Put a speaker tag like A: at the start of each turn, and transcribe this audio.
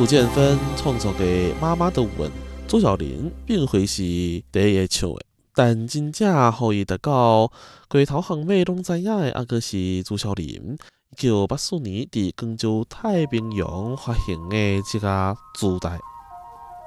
A: 胡建芬创作的《妈妈的吻》，朱晓玲并非是第一个唱的，但真正互伊达到街头巷尾拢知影的，还阁是朱晓玲1984年伫广州太平洋发行的这个磁带。